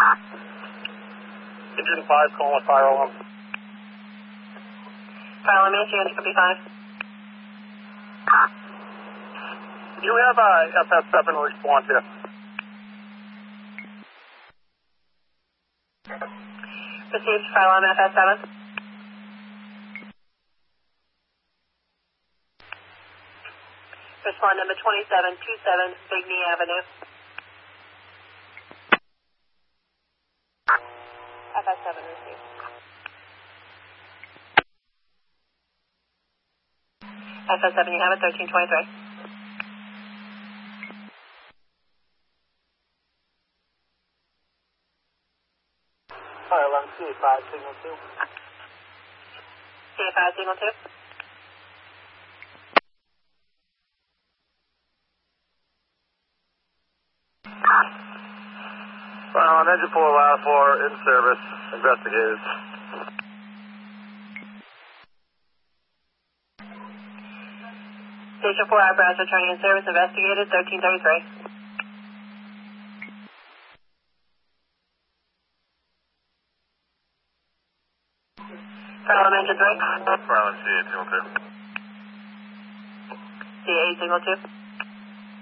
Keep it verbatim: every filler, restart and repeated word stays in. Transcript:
Engine five calling fire alarm. Fire alarm is Unit Copy five. Do you have uh, F S seven response here? Received fire alarm F S seven. Respond number twenty-seven twenty-seven Bigney Avenue. F S seven received. F S seven, you have it, thirteen twenty-three. Fire alarm C A five, signal two. C A five, signal two. Fire alarm engine four, last four, in service, investigators. Station four, eyebrows returning in service, investigated, thirteen thirty-three. Fire alarm engine three. Fire alarm C A, signal two. C A, signal two.